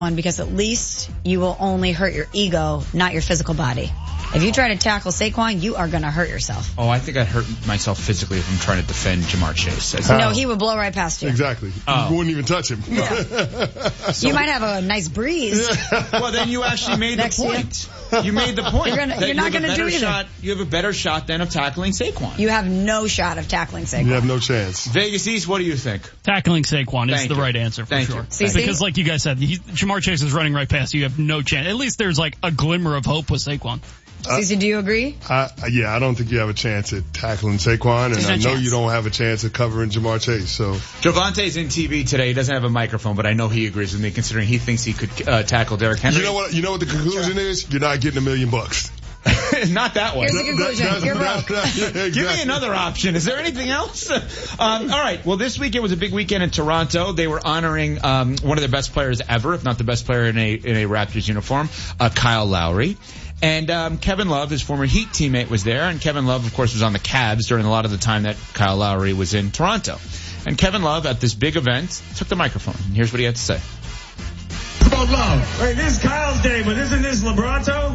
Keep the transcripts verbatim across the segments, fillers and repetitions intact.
one because at least you will only hurt your ego, not your physical body. If you try to tackle Saquon, you are going to hurt yourself. Oh, I think I'd hurt myself physically if I'm trying to defend Jamar Chase. Oh. No, he would blow right past you. Exactly. Oh. You wouldn't even touch him. Yeah. So, you might have a nice breeze. Well, then you actually made the point. You. you made the point. You're, gonna, you're not going to do either. Shot, you have a better shot than of tackling Saquon. You have no shot of tackling Saquon. You have no chance. Vegas East, what do you think? Tackling Saquon Thank is the you. right answer for Thank sure. You. Because like you guys said, he, Jamar Chase is running right past you. You have no chance. At least there's like a glimmer of hope with Saquon. Uh, Cece, do you agree? I, yeah, I don't think you have a chance at tackling Saquon, and There's I no know chance. you don't have a chance at covering Jamar Chase. So Javante's in T V today. He doesn't have a microphone, but I know he agrees with me, considering he thinks he could uh, tackle Derrick Henry. You know what? You know what the conclusion is? You're not getting a million bucks. Not that one. Here's the conclusion. That, that, You're that, broke. that, yeah, exactly. Give me another option. Is there anything else? Um, all right. Well, this weekend was a big weekend in Toronto. They were honoring um, one of their best players ever, if not the best player in a in a Raptors uniform, uh, Kyle Lowry. And um, Kevin Love, his former Heat teammate, was there. And Kevin Love, of course, was on the Cavs during a lot of the time that Kyle Lowry was in Toronto. And Kevin Love, at this big event, took the microphone. And here's what he had to say. About Love. Wait, this is Kyle's day, but isn't this LeBronto?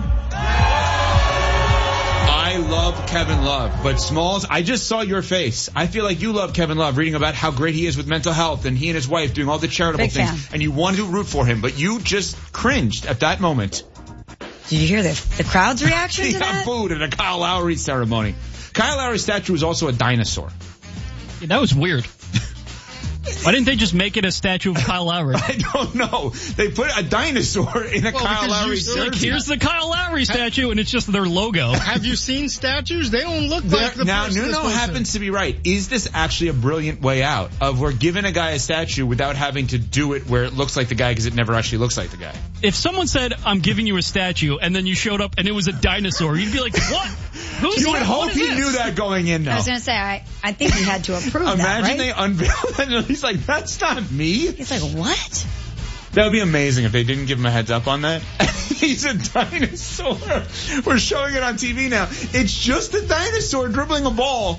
I love Kevin Love, but Smalls, I just saw your face. I feel like you love Kevin Love, reading about how great he is with mental health and he and his wife doing all the charitable Big things. fan. And you wanted to root for him, but you just cringed at that moment. Did you hear the, the crowd's reaction He to got that? booed at a Kyle Lowry ceremony. Kyle Lowry's statue was also a dinosaur. Yeah, that was weird. Why didn't they just make it a statue of Kyle Lowry? I don't know. They put a dinosaur in a Well, Kyle because Lowry you- like, jersey. here's the Kyle Lowry statue, and it's just their logo. Have you seen statues? They don't look There- like the now, person Nuno this happens to be right. Is this actually a brilliant way out of we're giving a guy a statue without having to do it where it looks like the guy because it never actually looks like the guy? If someone said, I'm giving you a statue, and then you showed up and it was a dinosaur, you'd be like, what? Who's You would what hope is he this? knew that going in, though. I was going to say, I, I think he had to approve Imagine that, right? they unveil that and he's like, that's not me. He's like, what? That would be amazing if they didn't give him a heads up on that. He's a dinosaur. We're showing it on T V now. It's just a dinosaur dribbling a ball.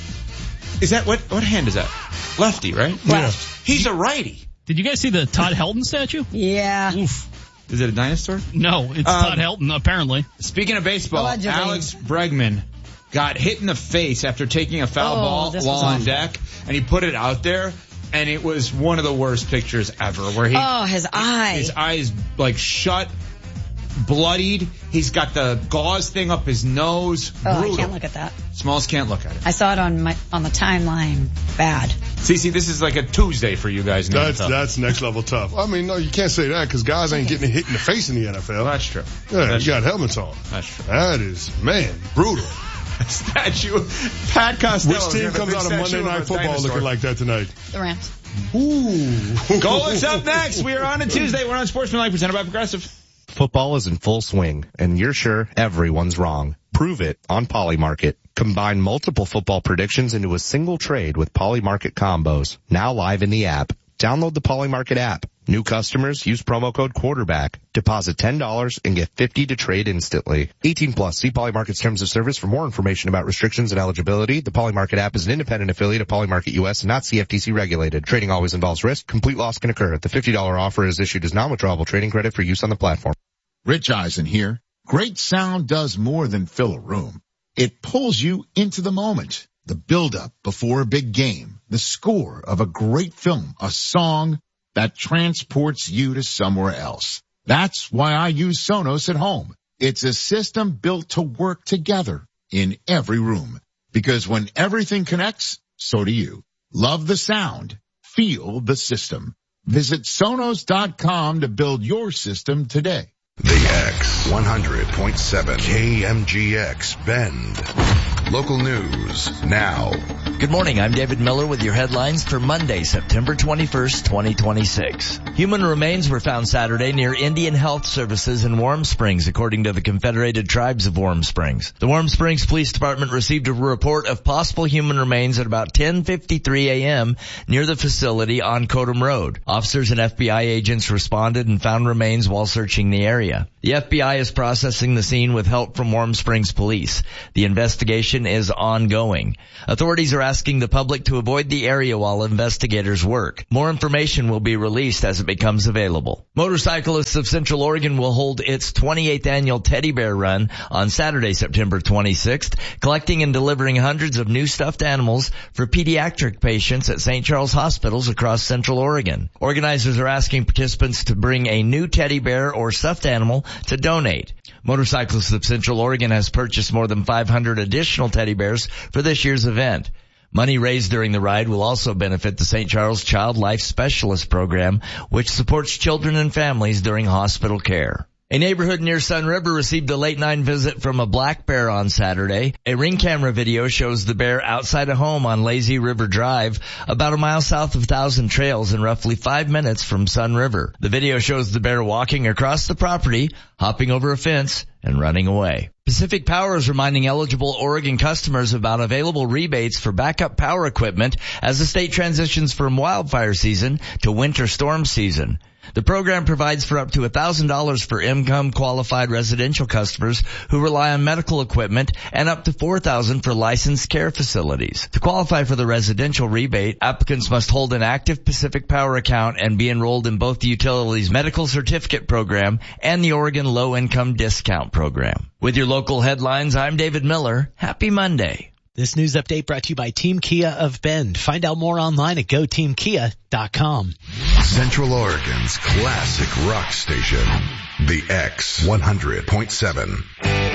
Is that, what, what hand is that? Lefty, right? Left. He's a righty. Did you guys see the Todd Helton statue? Yeah. Oof. Is it a dinosaur? No, it's Um, Todd Helton, apparently. Speaking of baseball, Allegedly. Alex Bregman got hit in the face after taking a foul Oh, ball this while was on awful. deck, and he put it out there, and it was one of the worst pictures ever, where he, Oh, his eye. his eyes like shut, bloodied. He's got the gauze thing up his nose. Oh, Brutal. I can't look at that. Smalls can't look at it. I saw it on my on the timeline. Bad. Cece, this is like a Tuesday for you guys. in the That's N F L. that's next level tough. I mean, no, you can't say that because guys ain't getting hit in the face in the N F L. Well, that's true. Yeah, That's you got helmets on. That's true. That is, man, brutal. Statue. Pat Costello. Which team comes out of Monday Night Football looking like that tonight? The Rams. Ooh. Goal is up next. We are on a Tuesday. We're on Sportsmanlike, presented by Progressive. Football is in full swing, and you're sure everyone's wrong. Prove it on Polymarket. Combine multiple football predictions into a single trade with Polymarket combos. Now live in the app. Download the Polymarket app. New customers use promo code quarterback. Deposit ten dollars and get fifty dollars to trade instantly. eighteen plus. See Polymarket's terms of service for more information about restrictions and eligibility. The Polymarket app is an independent affiliate of Polymarket U S and not C F T C regulated. Trading always involves risk. Complete loss can occur. The fifty dollars offer is issued as non-withdrawable trading credit for use on the platform. Rich Eisen here. Great sound does more than fill a room. It pulls you into the moment. The build-up before a big game. The score of a great film. A song that transports you to somewhere else. That's why I use Sonos at home. It's a system built to work together in every room. Because when everything connects, so do you. Love the sound. Feel the system. Visit Sonos dot com to build your system today. The X one hundred point seven K M G X Bend. Local news now. Good morning, I'm David Miller with your headlines for Monday, September twenty-first, twenty twenty-six. Human remains were found Saturday near Indian Health Services in Warm Springs, according to the Confederated Tribes of Warm Springs. The Warm Springs Police Department received a report of possible human remains at about ten fifty-three a.m. near the facility on Kodum Road. Officers and F B I agents responded and found remains while searching the area. The F B I is processing the scene with help from Warm Springs Police. The investigation is ongoing. Authorities are asking the public to avoid the area while investigators work. More information will be released as it becomes available. Motorcyclists of Central Oregon will hold its twenty-eighth annual Teddy Bear Run on Saturday, September twenty-sixth, collecting and delivering hundreds of new stuffed animals for pediatric patients at Saint Charles hospitals across Central Oregon. Organizers are asking participants to bring a new teddy bear or stuffed animal to donate. Motorcyclists of Central Oregon has purchased more than five hundred additional teddy bears for this year's event. Money raised during the ride will also benefit the Saint Charles Child Life Specialist Program, which supports children and families during hospital care. A neighborhood near Sun River received a late night visit from a black bear on Saturday. A ring camera video shows the bear outside a home on Lazy River Drive, about a mile south of Thousand Trails and roughly five minutes from Sun River. The video shows the bear walking across the property, hopping over a fence, and running away. Pacific Power is reminding eligible Oregon customers about available rebates for backup power equipment as the state transitions from wildfire season to winter storm season. The program provides for up to one thousand dollars for income-qualified residential customers who rely on medical equipment and up to four thousand dollars for licensed care facilities. To qualify for the residential rebate, applicants must hold an active Pacific Power account and be enrolled in both the utility's medical certificate program and the Oregon Low-Income Discount Program. With your local headlines, I'm David Miller. Happy Monday. This news update brought to you by Team Kia of Bend. Find out more online at go team kia dot com. Central Oregon's classic rock station, The X one hundred point seven.